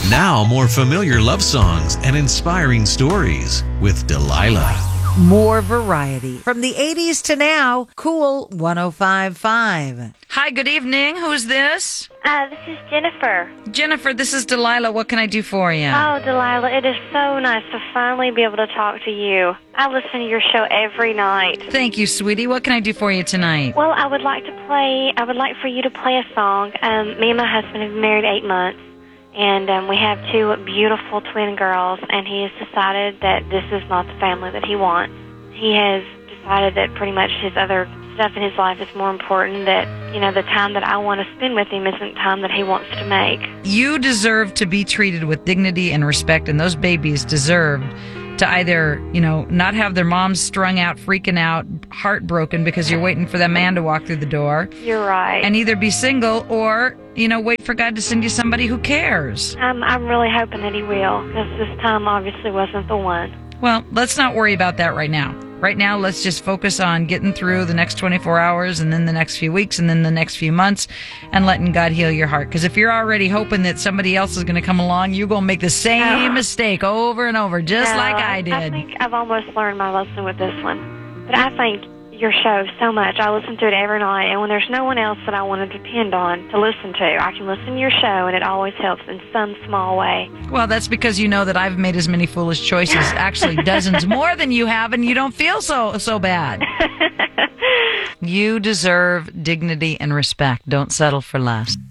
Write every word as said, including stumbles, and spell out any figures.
Now, more familiar love songs and inspiring stories with Delilah. More variety. From the eighties to now, Cool one oh five point five. Hi, good evening. Who's this? Uh, this is Jennifer. Jennifer, this is Delilah. What can I do for you? Oh, Delilah, it is so nice to finally be able to talk to you. I listen to your show every night. Thank you, sweetie. What can I do for you tonight? Well, I would like to play, I would like for you to play a song. Um, me and my husband have been married eight months, and um, we have two beautiful twin girls, and he has decided that this is not the family that he wants. He has decided that pretty much his other stuff in his life is more important, that, you know, the time that I want to spend with him isn't time that he wants to make. You deserve to be treated with dignity and respect, and those babies deserve to either, you know, not have their moms strung out, freaking out, heartbroken because you're waiting for that man to walk through the door. You're right. And either be single or, you know, wait for God to send you somebody who cares. I'm, I'm really hoping that he will, because this time obviously wasn't the one. Well, let's not worry about that right now. Right now, let's just focus on getting through the next twenty-four hours and then the next few weeks and then the next few months and letting God heal your heart. Because if you're already hoping that somebody else is going to come along, you're going to make the same Oh. mistake over and over, just No, like I did. I think I've almost learned my lesson with this one. But I thank your show so much. I listen to it every night, and when there's no one else that I want to depend on to listen to, I can listen to your show, and it always helps in some small way. Well, that's because you know that I've made as many foolish choices, actually dozens more than you have, and you don't feel so so bad. You deserve dignity and respect. Don't settle for less.